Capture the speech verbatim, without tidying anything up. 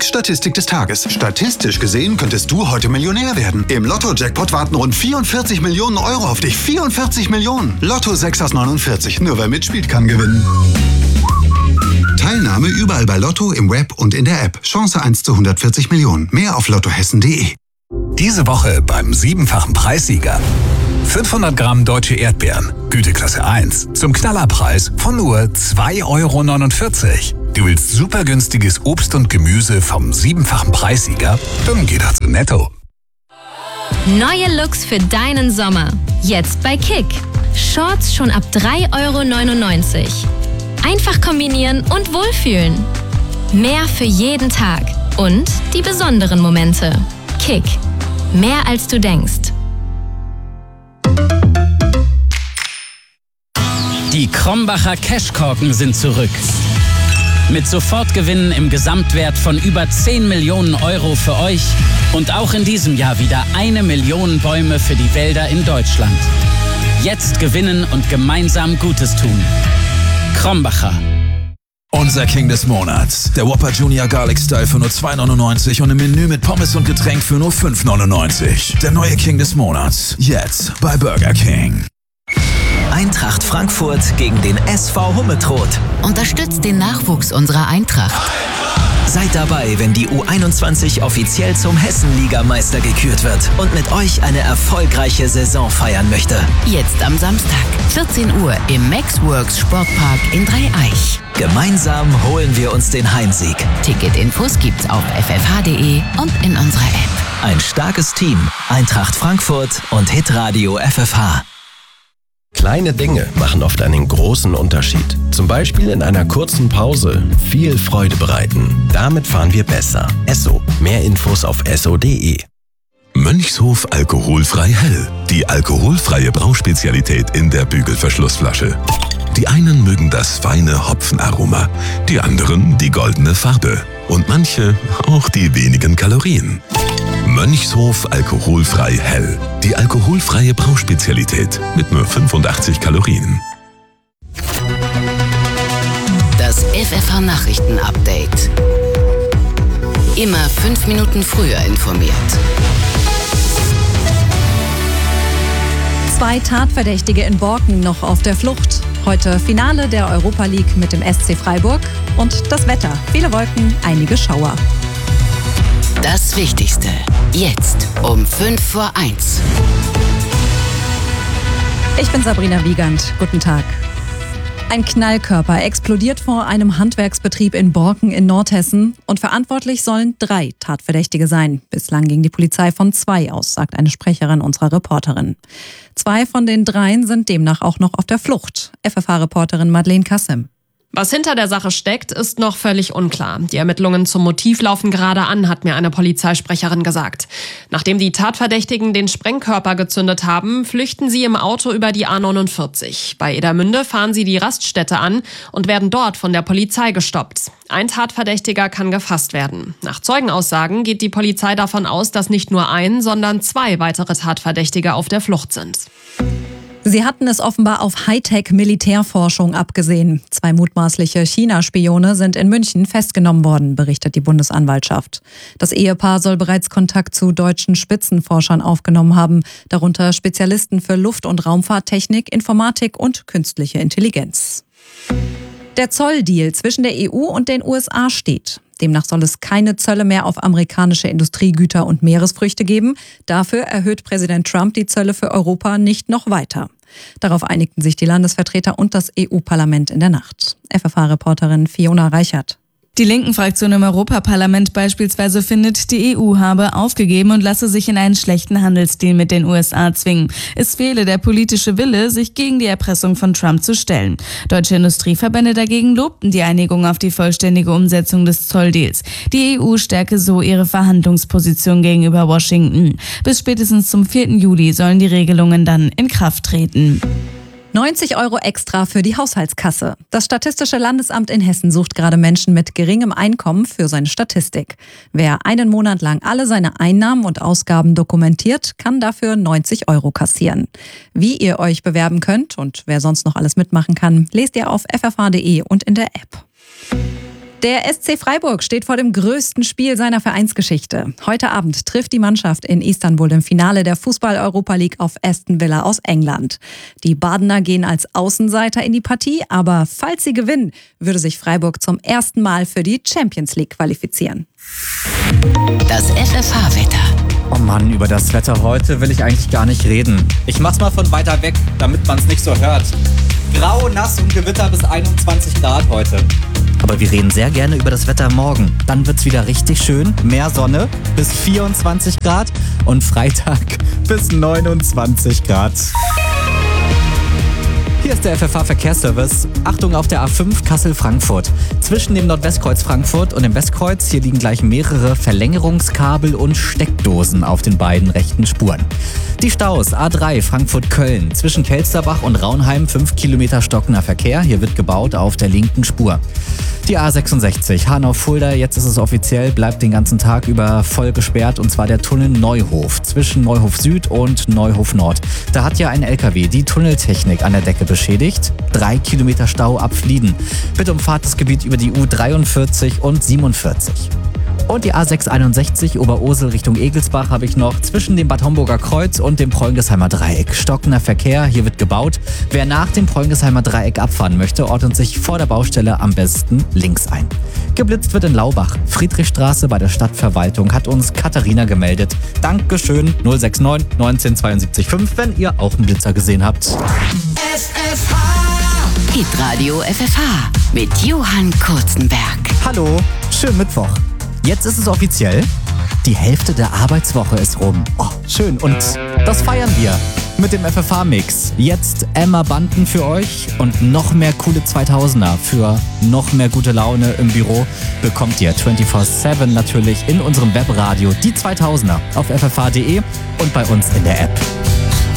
Kicks Statistik des Tages. Statistisch gesehen könntest du heute Millionär werden. Im Lotto-Jackpot warten rund vierundvierzig Millionen Euro auf dich. vierundvierzig Millionen. Lotto sechs aus neunundvierzig. Nur wer mitspielt, kann gewinnen. Teilnahme überall bei Lotto, im Web und in der App. Chance eins zu hundertvierzig Millionen. Mehr auf lottohessen punkt de. Diese Woche beim siebenfachen Preissieger. fünfhundert Gramm deutsche Erdbeeren, Güteklasse eins, zum Knallerpreis von nur zwei Euro neunundvierzig. Du willst super günstiges Obst und Gemüse vom siebenfachen Preissieger? Dann geh doch zu Netto. Neue Looks für deinen Sommer. Jetzt bei Kick. Shorts schon ab drei Euro neunundneunzig. Einfach kombinieren und wohlfühlen. Mehr für jeden Tag. Und die besonderen Momente. Kick. Mehr als du denkst. Die Krombacher Cashkorken sind zurück. Mit Sofortgewinnen im Gesamtwert von über zehn Millionen Euro für euch und auch in diesem Jahr wieder eine Million Bäume für die Wälder in Deutschland. Jetzt gewinnen und gemeinsam Gutes tun. Krombacher. Unser King des Monats. Der Whopper Junior Garlic Style für nur zwei neunundneunzig und im Menü mit Pommes und Getränk für nur fünf neunundneunzig. Der neue King des Monats. Jetzt bei Burger King. Eintracht Frankfurt gegen den S V Hummetrot. Unterstützt den Nachwuchs unserer Eintracht. Seid dabei, wenn die U einundzwanzig offiziell zum Hessen-Ligameister gekürt wird und mit euch eine erfolgreiche Saison feiern möchte. Jetzt am Samstag, vierzehn Uhr im Maxworks Sportpark in Dreieich. Gemeinsam holen wir uns den Heimsieg. Ticketinfos gibt's auf f f h punkt de und in unserer App. Ein starkes Team, Eintracht Frankfurt und Hitradio F F H. Kleine Dinge machen oft einen großen Unterschied. Zum Beispiel in einer kurzen Pause viel Freude bereiten. Damit fahren wir besser. Esso. Mehr Infos auf esso punkt de. Mönchshof alkoholfrei hell. Die alkoholfreie Brauspezialität in der Bügelverschlussflasche. Die einen mögen das feine Hopfenaroma, die anderen die goldene Farbe und manche auch die wenigen Kalorien. Mönchshof alkoholfrei hell. Die alkoholfreie Brauspezialität mit nur fünfundachtzig Kalorien. Das F F H-Nachrichten-Update. Immer fünf Minuten früher informiert. Zwei Tatverdächtige in Borken noch auf der Flucht. Heute Finale der Europa League mit dem S C Freiburg. Und das Wetter. Viele Wolken, einige Schauer. Das Wichtigste. Jetzt um fünf vor eins. Ich bin Sabrina Wiegand. Guten Tag. Ein Knallkörper explodiert vor einem Handwerksbetrieb in Borken in Nordhessen und verantwortlich sollen drei Tatverdächtige sein. Bislang ging die Polizei von zwei aus, sagt eine Sprecherin unserer Reporterin. Zwei von den dreien sind demnach auch noch auf der Flucht. F F H-Reporterin Madeleine Kassem. Was hinter der Sache steckt, ist noch völlig unklar. Die Ermittlungen zum Motiv laufen gerade an, hat mir eine Polizeisprecherin gesagt. Nachdem die Tatverdächtigen den Sprengkörper gezündet haben, flüchten sie im Auto über die A neunundvierzig. Bei Edermünde fahren sie die Raststätte an und werden dort von der Polizei gestoppt. Ein Tatverdächtiger kann gefasst werden. Nach Zeugenaussagen geht die Polizei davon aus, dass nicht nur ein, sondern zwei weitere Tatverdächtige auf der Flucht sind. Sie hatten es offenbar auf Hightech-Militärforschung abgesehen. Zwei mutmaßliche China-Spione sind in München festgenommen worden, berichtet die Bundesanwaltschaft. Das Ehepaar soll bereits Kontakt zu deutschen Spitzenforschern aufgenommen haben, darunter Spezialisten für Luft- und Raumfahrttechnik, Informatik und künstliche Intelligenz. Der Zolldeal zwischen der E U und den U S A steht. Demnach soll es keine Zölle mehr auf amerikanische Industriegüter und Meeresfrüchte geben. Dafür erhöht Präsident Trump die Zölle für Europa nicht noch weiter. Darauf einigten sich die Landesvertreter und das E U-Parlament in der Nacht. F F H-Reporterin Fiona Reichert. Die linken Fraktion im Europaparlament beispielsweise findet, die E U habe aufgegeben und lasse sich in einen schlechten Handelsdeal mit den U S A zwingen. Es fehle der politische Wille, sich gegen die Erpressung von Trump zu stellen. Deutsche Industrieverbände dagegen lobten die Einigung auf die vollständige Umsetzung des Zolldeals. Die E U stärke so ihre Verhandlungsposition gegenüber Washington. Bis spätestens zum vierten Juli sollen die Regelungen dann in Kraft treten. neunzig Euro extra für die Haushaltskasse. Das Statistische Landesamt in Hessen sucht gerade Menschen mit geringem Einkommen für seine Statistik. Wer einen Monat lang alle seine Einnahmen und Ausgaben dokumentiert, kann dafür neunzig Euro kassieren. Wie ihr euch bewerben könnt und wer sonst noch alles mitmachen kann, lest ihr auf f f h punkt de und in der App. Der S C Freiburg steht vor dem größten Spiel seiner Vereinsgeschichte. Heute Abend trifft die Mannschaft in Istanbul im Finale der Fußball-Europa League auf Aston Villa aus England. Die Badener gehen als Außenseiter in die Partie, aber falls sie gewinnen, würde sich Freiburg zum ersten Mal für die Champions League qualifizieren. Das F F H-Wetter. Oh Mann, über das Wetter heute will ich eigentlich gar nicht reden. Ich mach's mal von weiter weg, damit man's nicht so hört. Grau, nass und Gewitter bis einundzwanzig Grad heute. Aber wir reden sehr gerne über das Wetter morgen. Dann wird's wieder richtig schön. Mehr Sonne bis vierundzwanzig Grad und Freitag bis neunundzwanzig Grad. Hier ist der F F H-Verkehrsservice. Achtung auf der A fünf Kassel-Frankfurt. Zwischen dem Nordwestkreuz Frankfurt und dem Westkreuz, hier liegen gleich mehrere Verlängerungskabel und Steckdosen auf den beiden rechten Spuren. Die Staus A drei Frankfurt-Köln. Zwischen Kelsterbach und Raunheim fünf Kilometer stockender Verkehr. Hier wird gebaut auf der linken Spur. Die A sechsundsechzig Hanau-Fulda, jetzt ist es offiziell, bleibt den ganzen Tag über voll gesperrt, und zwar der Tunnel Neuhof zwischen Neuhof Süd und Neuhof Nord. Da hat ja ein L K W die Tunneltechnik an der Decke beschädigt. Drei Kilometer Stau ab Flieden. Bitte umfahrt das Gebiet über die U dreiundvierzig und siebenundvierzig. Und die A sechshunderteinundsechzig Oberursel Richtung Egelsbach habe ich noch zwischen dem Bad Homburger Kreuz und dem Preungesheimer Dreieck. Stockender Verkehr, hier wird gebaut. Wer nach dem Preungesheimer Dreieck abfahren möchte, ordnet sich vor der Baustelle am besten links ein. Geblitzt wird in Laubach. Friedrichstraße bei der Stadtverwaltung, hat uns Katharina gemeldet. Dankeschön. null sechs neun neunzehn zweiundsiebzig fünf, wenn ihr auch einen Blitzer gesehen habt. F F H. Hitradio F F H mit Johann Kurzenberg. Hallo, schönen Mittwoch. Jetzt ist es offiziell. Die Hälfte der Arbeitswoche ist rum. Oh, schön. Und das feiern wir mit dem F F H-Mix. Jetzt Emma Banden für euch und noch mehr coole zweitausender. Für noch mehr gute Laune im Büro bekommt ihr vierundzwanzig sieben natürlich in unserem Webradio die zweitausender auf f f h punkt d e und bei uns in der App.